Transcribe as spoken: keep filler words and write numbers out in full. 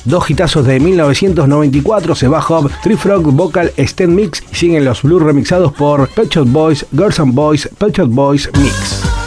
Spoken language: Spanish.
Dos hitazos de mil novecientos noventa y cuatro, Se Va Hop, Tree Frog Vocal Extend Mix, y siguen los blues remixados por Pet Shop Boys, Girls and Boys, Pet Shop Boys Mix.